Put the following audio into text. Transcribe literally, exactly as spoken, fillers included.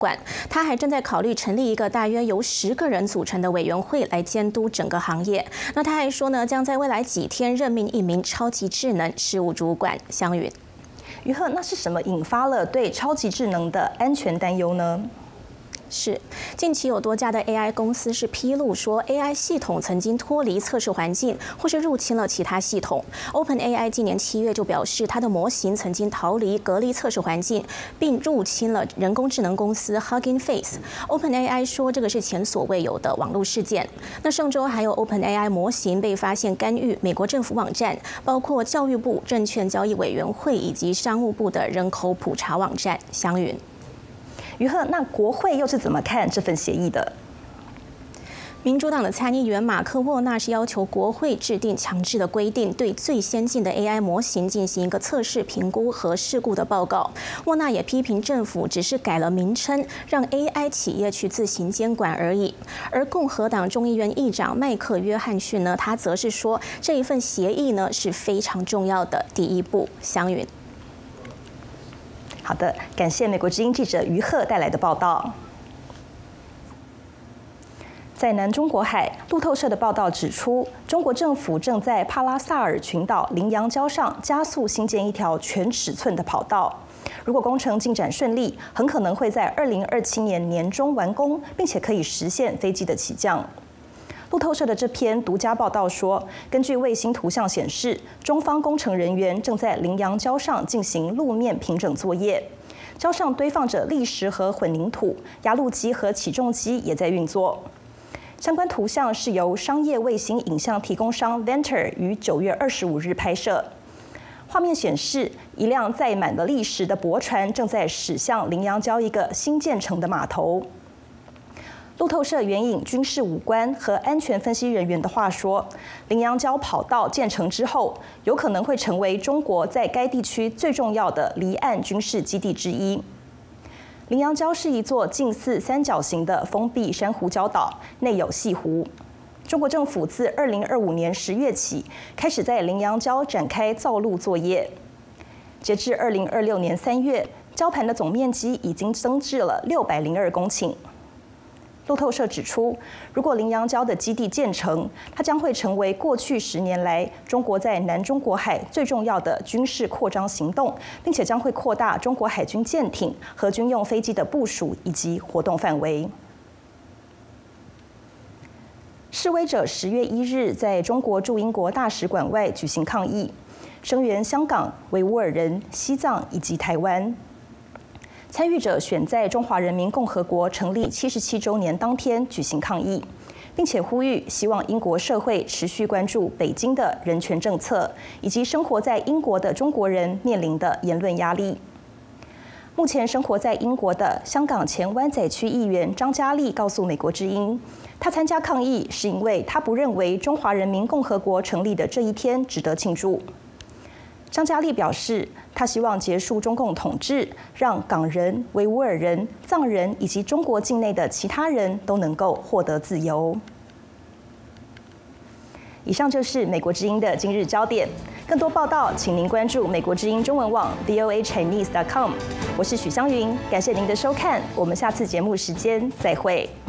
管，他还正在考虑成立一个大约由十个人组成的委员会来监督整个行业。那他还说呢，将在未来几天任命一名超级智能事务主管。湘云， 于赫，那是什么引发了对超级智能的安全担忧呢？ 是，近期有多家的 A I 公司是披露说 ，A I 系统曾经脱离测试环境，或是入侵了其他系统。OpenAI 今年七月就表示，它的模型曾经逃离隔离测试环境，并入侵了人工智能公司 Hugging Face。OpenAI 说，这个是前所未有的网络事件。那上周还有 OpenAI 模型被发现干预美国政府网站，包括教育部、证券交易委员会以及商务部的人口普查网站。湘云。 于赫，那国会又是怎么看这份协议的？ 民主党的参议员马克·沃纳是要求国会制定强制的规定，对最先进的 A I 模型进行一个测试、评估和事故的报告。沃纳也批评政府只是改了名称，让 A I 企业去自行监管而已。而共和党众议院议长麦克·约翰逊呢，他则是说这一份协议呢是非常重要的第一步。湘云。 好的，感谢美国之音记者于赫带来的报道。在南中国海，路透社的报道指出，中国政府正在帕拉萨尔群岛羚羊礁上加速新建一条全尺寸的跑道。如果工程进展顺利，很可能会在二零二七年年中完工，并且可以实现飞机的起降。路透社的这篇独家报道说，根据卫星图像显示，中方工程人员正在羚羊礁上进行路面平整作业，礁上堆放着砾石和混凝土，压路机和起重机也在运作。相关图像是由商业卫星影像提供商 Venture 于九月二十五日拍摄。画面显示，一辆载满了砾石的驳船正在驶向羚羊礁一个新建成的码头。路透社援引军事武官和安全分析人员的话说，羚羊礁跑道建成之后，有可能会成为中国在该地区最重要的离岸军事基地之一。羚羊礁是一座近似三角形的封闭珊瑚礁岛，内有西湖。中国政府自二零二五年十月起开始在羚羊礁展开造陆作业，截至二零二六年三月，礁盘的总面积已经增至了六百零二公顷。路透社指出，如果羚羊礁的基地建成，它将会成为过去十年来中国在南中国海最重要的军事扩张行动，并且将会扩大中国海军舰艇和军用飞机的部署以及活动范围。示威者十月一日在中国驻英国大使馆外举行抗议，声援香港、维吾尔人、西藏以及台湾。参与者选在中华人民共和国成立七十七周年当天举行抗议，并且呼吁希望英国社会持续关注北京的人权政策，以及生活在英国的中国人面临的言论压力。目前生活在英国的香港前湾仔区议员张嘉丽告诉美国之音，他参加抗议是因为他不认为中华人民共和国成立的这一天值得庆祝。张嘉丽表示，他希望结束中共统治，让港人、维吾尔人、藏人以及中国境内的其他人都能够获得自由。以上就是美国之音的今日焦点。更多报道，请您关注美国之音中文网 v o a chinese dot com。我是许湘云，感谢您的收看，我们下次节目时间再会。